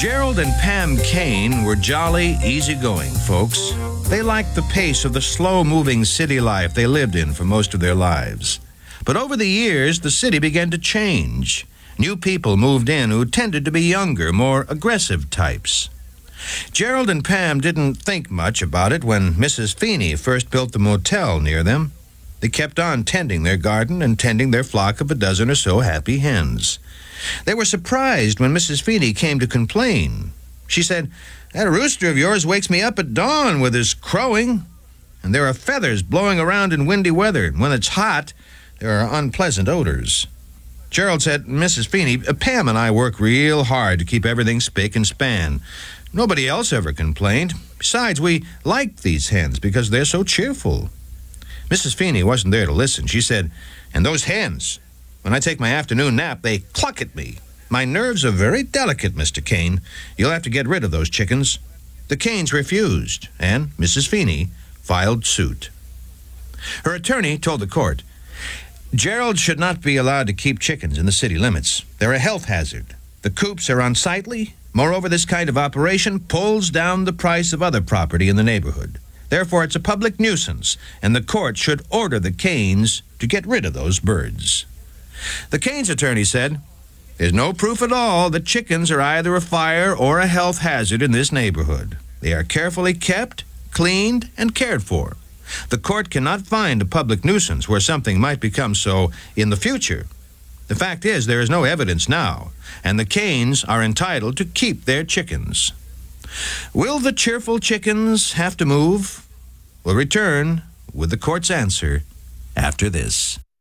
Gerald and Pam Kane were jolly, easygoing folks. They liked the pace of the slow-moving city life they lived in for most of their lives. But over the years, the city began to change. New people moved in who tended to be younger, more aggressive types. Gerald and Pam didn't think much about it when Mrs. Feeney first built the motel near them. They kept on tending their garden and tending their flock of a dozen or so happy hens. They were surprised when Mrs. Feeney came to complain. She said, "That rooster of yours wakes me up at dawn with his crowing, and there are feathers blowing around in windy weather. And when it's hot, there are unpleasant odors." Gerald said, "Mrs. Feeney, Pam and I work real hard to keep everything spick and span. Nobody else ever complained. Besides, we like these hens because they're so cheerful." Mrs. Feeney wasn't there to listen. She said, "And those hens, when I take my afternoon nap, they cluck at me. My nerves are very delicate, Mr. Kane. You'll have to get rid of those chickens." The Kanes refused, and Mrs. Feeney filed suit. Her attorney told the court, "Gerald should not be allowed to keep chickens in the city limits. They're a health hazard. The coops are unsightly. Moreover, this kind of operation pulls down the price of other property in the neighborhood. Therefore, it's a public nuisance, and the court should order the Kanes to get rid of those birds." The Kanes' attorney said, "There's no proof at all that chickens are either a fire or a health hazard in this neighborhood. They are carefully kept, cleaned, and cared for. The court cannot find a public nuisance where something might become so in the future. The fact is, there is no evidence now, and the Kanes are entitled to keep their chickens." Will the cheerful chickens have to move? We'll return with the court's answer after this.